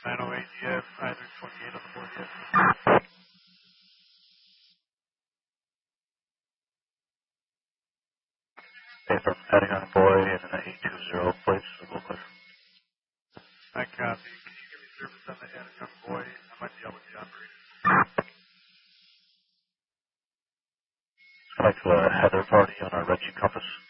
908, you have either 28 on the board yet? Okay, from heading on boy and then 820, please, locally. I copy. Can you give me service on the Atacama boy? I might be able with the operator. Like the Heather party on our Reggie Compass.